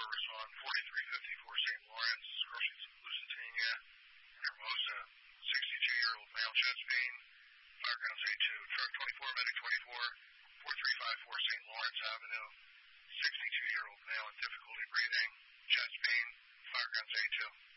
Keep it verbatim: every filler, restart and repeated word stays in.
respond forty-three fifty-four Saint Lawrence, crushing Lusitania, Hermosa, sixty-two-year-old male chest pain, firegrounds A two, truck twenty-four, medic twenty-four, four three five four Saint Lawrence Avenue, sixty-two-year-old male with difficulty breathing, chest pain, firegrounds A two.